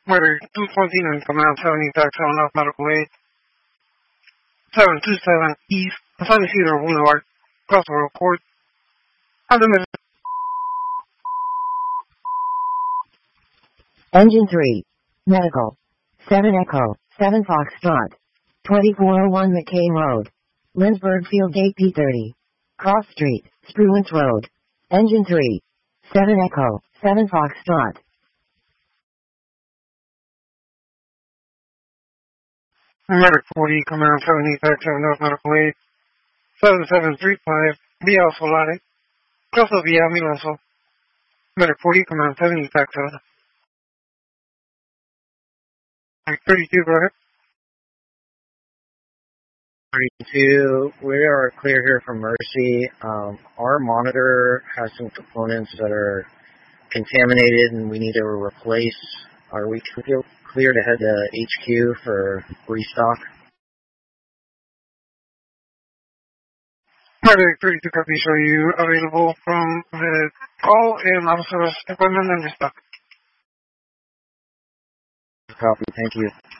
Murder 229, Command 70, Taxi on North Medical Aid, 727 East, San Isidro Boulevard, Crossroad Court, Engine 3. Medical. 7 Echo, 7 Foxtrot. 2401 McCain Road. Lindsberg Field Gate P30. Cross Street, Spruance Road. Engine 3. 7 Echo, 7 Foxtrot. Medic 40, Command 70, Taxi on North Medical Aid, 7735 Via Solare, Crosso Via Milaso. Medic 40, Command 70, Taxi on 32, go ahead. 32, we are clear here from Mercy. Our monitor has some components that are contaminated and we need to replace. Are we clear to head to HQ for restock? Medic 32 copy, show you available from the call and officer's equipment and restock. Copy, thank you.